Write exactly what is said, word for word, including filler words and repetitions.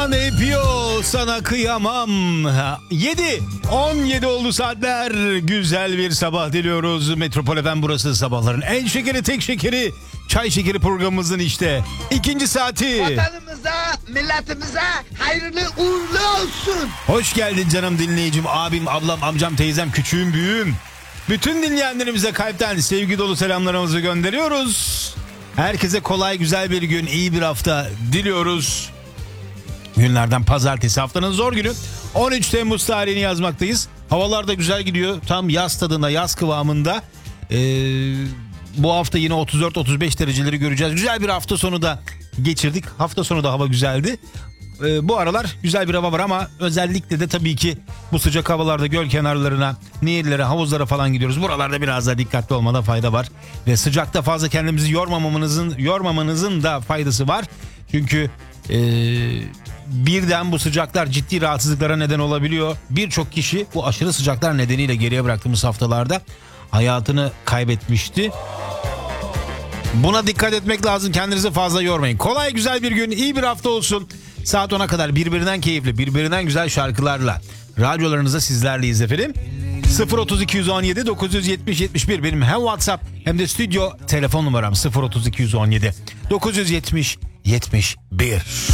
Ne yapıyor sana kıyamam. yedi on yedi oldu saatler. Güzel bir sabah diliyoruz. Metropol F M burası, sabahların en şekeri, tek şekeri, çay şekeri programımızın işte ikinci saati. Vatanımıza, milletimize hayırlı uğurlu olsun. Hoş geldin canım dinleyicim, abim, ablam, amcam, teyzem, küçüğüm, büyüğüm. Bütün dinleyenlerimize kalpten sevgi dolu selamlarımızı gönderiyoruz. Herkese kolay, güzel bir gün, iyi bir hafta diliyoruz. Günlerden pazartesi, haftanın zor günü. on üç Temmuz tarihini yazmaktayız. Havalar da güzel gidiyor. Tam yaz tadında, yaz kıvamında. Ee, bu hafta yine otuz dört otuz beş dereceleri göreceğiz. Güzel bir hafta sonu da geçirdik. Hafta sonu da hava güzeldi. Ee, bu aralar güzel bir hava var ama özellikle de tabii ki bu sıcak havalarda göl kenarlarına, nehirlere, havuzlara falan gidiyoruz. Buralarda biraz daha dikkatli olmada fayda var. Ve sıcakta fazla kendimizi yormamanızın, yormamanızın da faydası var. Çünkü Ee, birden bu sıcaklar ciddi rahatsızlıklara neden olabiliyor. Birçok kişi bu aşırı sıcaklar nedeniyle geriye bıraktığımız haftalarda hayatını kaybetmişti. Buna dikkat etmek lazım. Kendinizi fazla yormayın. Kolay, güzel bir gün, iyi bir hafta olsun. Saat ona kadar birbirinden keyifli, birbirinden güzel şarkılarla radyolarınızda sizlerleyiz efendim. sıfır otuz iki on yedi dokuz yüz yetmiş yetmiş bir benim hem WhatsApp hem de stüdyo telefon numaram. sıfır otuz iki on yedi dokuz yüz yetmiş yetmiş bir.